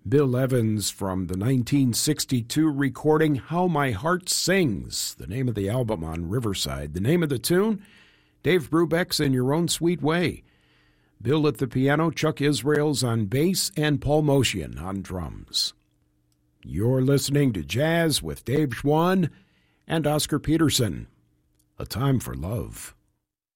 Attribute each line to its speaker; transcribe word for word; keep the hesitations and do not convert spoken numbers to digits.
Speaker 1: Bill Evans from the nineteen sixty-two recording How My Heart Sings, the name of the album on Riverside. The name of the tune, Dave Brubeck's In Your Own Sweet Way. Bill at the piano, Chuck Israels on bass, and Paul Motian on drums. You're listening to Jazz with Dave Schwann and Oscar Peterson. A Time for Love.